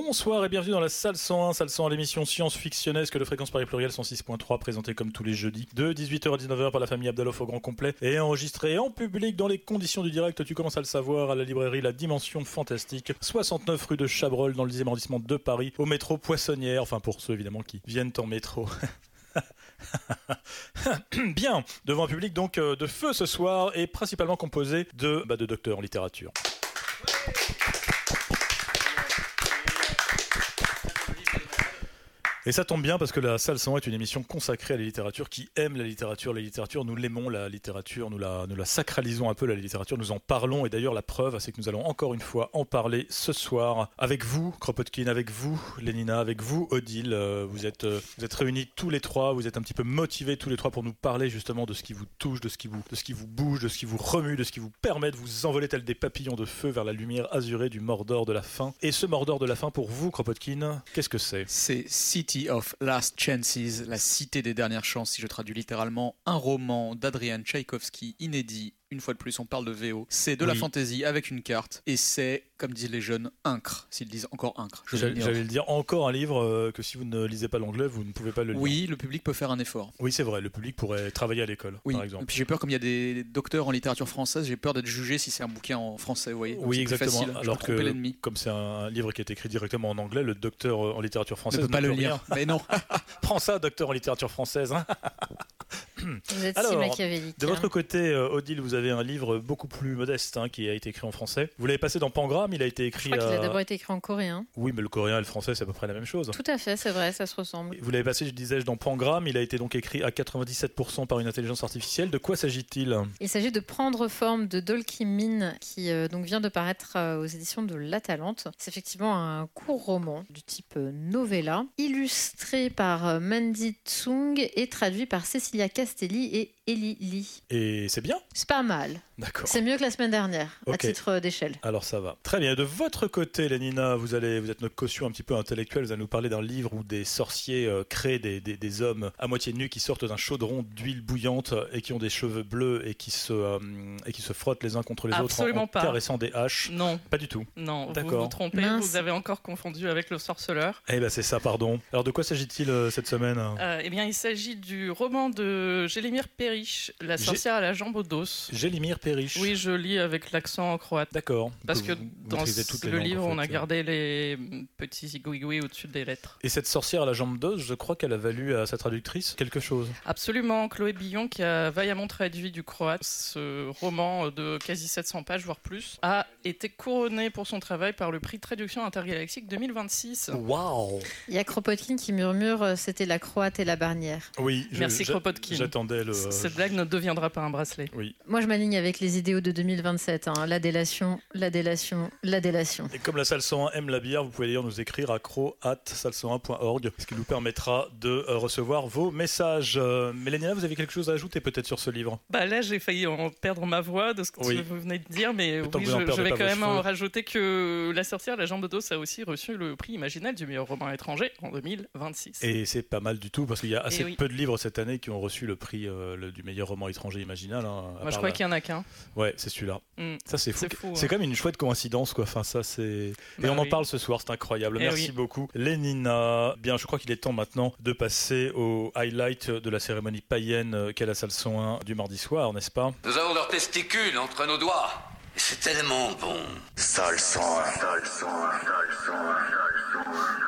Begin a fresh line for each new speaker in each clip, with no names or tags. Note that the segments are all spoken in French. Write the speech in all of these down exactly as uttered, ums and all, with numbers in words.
Bonsoir et bienvenue dans la salle cent un, salle cent un, l'émission science-fictionnesque de Fréquence Paris Pluriel cent six point trois, présentée comme tous les jeudis de dix-huit heures à dix-neuf heures par la famille Abdalov au grand complet et enregistrée en public dans les conditions du direct. Tu commences à le savoir, à la librairie La Dimension Fantastique, soixante-neuf rue de Chabrol dans le dixième arrondissement de Paris, au métro Poissonnière, enfin pour ceux évidemment qui viennent en métro. Bien, devant un public donc euh, de feu ce soir et principalement composé de, bah, de docteurs en littérature. Et ça tombe bien parce que la salle cent est une émission consacrée à la littérature, qui aime la littérature. La littérature, nous l'aimons, la littérature, nous la, nous la sacralisons un peu, la littérature, nous en parlons. Et d'ailleurs, la preuve, c'est que nous allons encore une fois en parler ce soir avec vous, Kropotkin, avec vous, Lénina, avec vous, Odile. Euh, vous êtes, euh, vous êtes réunis tous les trois, vous êtes un petit peu motivés tous les trois pour nous parler justement de ce qui vous touche, de ce qui vous, de ce qui vous bouge, de ce qui vous remue, de ce qui vous permet de vous envoler tels des papillons de feu vers la lumière azurée du Mordor de la fin. Et ce Mordor de la fin, pour vous, Kropotkin, qu'est-ce que c'est ?
C'est City of Last Chances, la cité des dernières chances, si je traduis littéralement, un roman d'Adrian Tchaïkovski inédit. Une fois de plus, on parle de V O. C'est de oui. la fantaisie avec une carte et c'est, comme disent les jeunes, incre. S'ils disent encore incre.
J'allais, j'allais le dire, encore un livre euh, que si vous ne lisez pas l'anglais, vous ne pouvez pas le lire.
Oui, le public peut faire un effort.
Oui, c'est vrai, le public pourrait travailler à l'école,
oui.
par exemple.
Et puis j'ai peur, comme il y a des docteurs en littérature française, j'ai peur d'être jugé si c'est un bouquin en français, vous voyez. Donc
oui,
c'est
exactement.
Plus facile.
Alors que,
l'ennemi.
Comme c'est un livre qui est écrit directement en anglais, le docteur en littérature française
ne peut pas
ne
le
peut
lire.
Rien.
Mais non.
Prends ça, docteur en littérature française.
Vous êtes
Alors,
si machiavélique.
De votre côté, Odile, vous avez un livre beaucoup plus modeste hein, qui a été écrit en français. Vous l'avez passé dans Pangramme, il a été écrit.
Je crois qu'il
à...
a d'abord été écrit en coréen.
Oui, mais le coréen et le français, c'est à peu près la même chose.
Tout à fait, c'est vrai, ça se ressemble.
Vous l'avez passé, je disais, dans Pangramme, il a été donc écrit à quatre-vingt-dix-sept pour cent par une intelligence artificielle. De quoi s'agit-il ?
Il s'agit de Prendre forme de Dolky Min, qui euh, donc vient de paraître euh, aux éditions de L'Atalante. C'est effectivement un court roman du type euh, novella, illustré par euh, Mandy Tsung et traduit par Cecilia Castelli et Eli Lee.
Et c'est bien ?
C'est pas mal.
D'accord.
C'est mieux que la semaine dernière, okay. à titre d'échelle.
Alors ça va. Très bien. De votre côté, Lénina, vous, allez, vous êtes notre caution un petit peu intellectuelle. Vous allez nous parler d'un livre où des sorciers euh, créent des, des, des hommes à moitié nus qui sortent d'un chaudron d'huile bouillante et qui ont des cheveux bleus et qui se, euh, et qui se frottent les uns contre les
Absolument
autres en, en caressant des haches.
Non.
Pas du tout.
Non,
d'accord.
Vous vous trompez. Mince. Vous avez encore confondu avec le sorceleur.
Eh ben c'est ça, pardon. Alors de quoi s'agit-il euh, cette semaine ?
euh, Eh bien, il s'agit du roman de Jelimir Perish, La sorcière G... à la jambe au dos.
Jelimir Perish.
Oui, je lis avec l'accent croate.
D'accord.
Parce que
vous, vous
dans le
langues,
livre,
en fait,
on a gardé les petits zigouigouis au-dessus des lettres.
Et cette sorcière à la jambe d'os, je crois qu'elle a valu à sa traductrice quelque chose.
Absolument. Chloé Billon, qui a vaillamment traduit du croate ce roman de quasi sept cents pages, voire plus, a été couronnée pour son travail par le prix de traduction intergalactique deux mille vingt-six.
Waouh !
Il y a Kropotkin qui murmure c'était la croate et la barnière.
Oui, je,
merci Kropotkin.
J'attendais le.
Cette blague ne deviendra pas un bracelet.
Oui.
Moi, je m'aligne avec les idéaux de deux mille vingt-sept. Hein. La délation, la délation, la délation.
Et comme la salle cent un aime la bière, vous pouvez d'ailleurs nous écrire à cro arobase salle cent un point org, ce qui nous permettra de euh, recevoir vos messages. Euh, Mélania, vous avez quelque chose à ajouter peut-être sur ce livre ?
Bah là, j'ai failli en perdre ma voix de ce que
oui.
vous venez de dire, mais oui, je, je vais quand même en rajouter que La sorcière à la jambe d'os a aussi reçu le prix Imaginal du meilleur roman étranger en deux mille vingt-six.
Et c'est pas mal du tout, parce qu'il y a assez
oui.
peu de livres cette année qui ont reçu le prix euh, le, du meilleur roman étranger Imaginal. Hein,
Moi, je crois la... qu'il y en a qu'un.
Ouais, c'est celui-là.
Mm.
Ça, c'est fou.
C'est, fou,
c'est
ouais.
quand même une chouette coïncidence, quoi. Enfin, ça, c'est...
Bah,
Et on
oui.
en parle ce soir, c'est incroyable.
Et
Merci
oui.
beaucoup, Lénina. Bien, je crois qu'il est temps maintenant de passer au highlight de la cérémonie païenne qu'est la salle cent un du mardi soir, n'est-ce pas ?
Nous avons leurs testicules entre nos doigts. Et c'est tellement bon.
Salle cent un, salle cent un, salle cent un, salle cent un.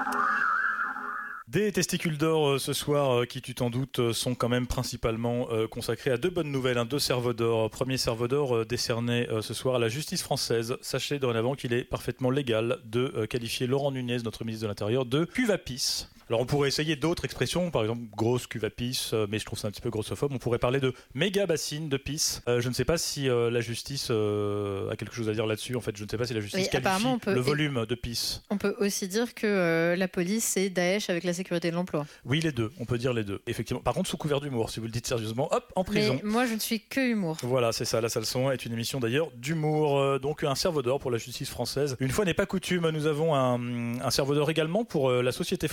Des testicules d'or euh, ce soir, euh, qui tu t'en doutes, euh, sont quand même principalement euh, consacrés à deux bonnes nouvelles, hein, deux cerveaux d'or. Premier cerveau d'or euh, décerné euh, ce soir à la justice française. Sachez dorénavant qu'il est parfaitement légal de euh, qualifier Laurent Nunez, notre ministre de l'Intérieur, de cuvapis. Alors on pourrait essayer d'autres expressions, par exemple grosse cuvapis, euh, mais je trouve ça un petit peu grossophobe. On pourrait parler de méga bassine de pisse. Euh, je ne sais pas si euh, la justice euh, a quelque chose à dire là-dessus. En fait, je ne sais pas si la justice
oui,
qualifie
peut...
le volume de pisse.
On peut aussi dire que euh, la police c'est Daesh avec la sécurité de l'emploi.
Oui, les deux. On peut dire les deux. Effectivement. Par contre, sous couvert d'humour, si vous le dites sérieusement, hop, en prison.
Mais moi, je ne suis que humour.
Voilà, c'est ça. La salle cent un est une émission d'ailleurs d'humour. Euh, donc un cerveau d'or pour la justice française. Une fois n'est pas coutume, nous avons un, un cerveau d'or également pour euh, la société française.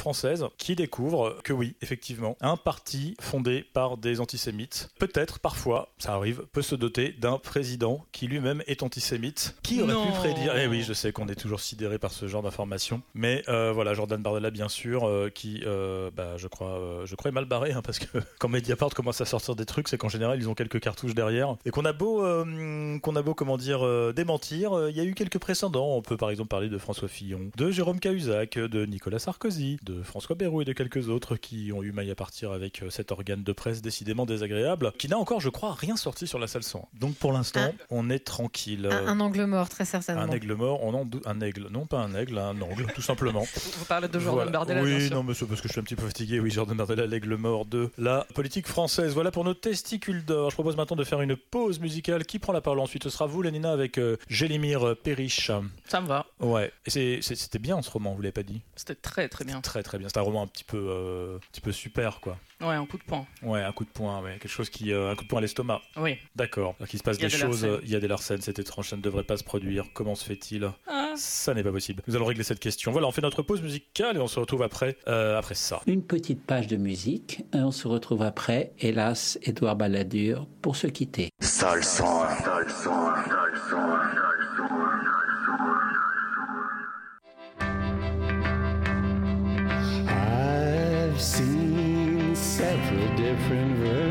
qui découvre que oui, effectivement, un parti fondé par des antisémites, peut-être, parfois, ça arrive, peut se doter d'un président qui lui-même est antisémite. Qui aurait
Non.
pu prédire? Eh oui, je sais qu'on est toujours sidéré par ce genre d'informations, mais euh, voilà, Jordan Bardella, bien sûr, euh, qui, euh, bah, je crois, euh, je crois est mal barré, hein, parce que quand Mediapart commence à sortir des trucs, c'est qu'en général, ils ont quelques cartouches derrière, et qu'on a beau, euh, qu'on a beau, comment dire, euh, démentir, il euh, y a eu quelques précédents. On peut par exemple parler de François Fillon, de Jérôme Cahuzac, de Nicolas Sarkozy, de François Bayrou et de quelques autres qui ont eu maille à partir avec euh, cet organe de presse décidément désagréable, qui n'a encore, je crois, rien sorti sur la salle cent. Donc pour l'instant,
Ah.
on est tranquille.
Un, un angle mort, très certainement.
Un aigle mort, on en dou- un aigle, non pas un aigle, un angle, tout simplement.
Vous parlez de Jordan
Voilà.
Bardella,
oui,
bien sûr.
non, monsieur, parce que je suis un petit peu fatigué. Oui, Jordan Bardella, l'aigle mort de la politique française. Voilà pour nos testicules d'or. Je propose maintenant de faire une pause musicale. Qui prend la parole ensuite? Ce sera vous, Lénina, avec euh, Gélimir Perriche.
Ça me va.
Ouais. Et c'est, c'est- c'était bien ce roman, vous l'avez pas dit?
C'était très très bien.
Très très bien. C'est un roman un petit peu, euh, un petit peu super, quoi.
Ouais, un coup de poing.
Ouais, un coup de poing, ouais. Quelque chose qui, euh, un coup de poing à l'estomac.
Oui.
D'accord. Alors qu'il se passe
Il y a
des
des
choses.
Larsen.
euh, Il y a des Larsen. C'est étrange. Ça ne devrait pas se produire. Comment se fait-il?
Ah.
Ça n'est pas possible. Nous allons régler cette question. Voilà, on fait notre pause musicale et on se retrouve après, euh, après ça.
Une petite page de musique et on se retrouve après, hélas, Édouard Balladur pour se quitter.
Sol cent un. Sol cent un. Sol cent un. Sol cent un.
I've seen several different versions.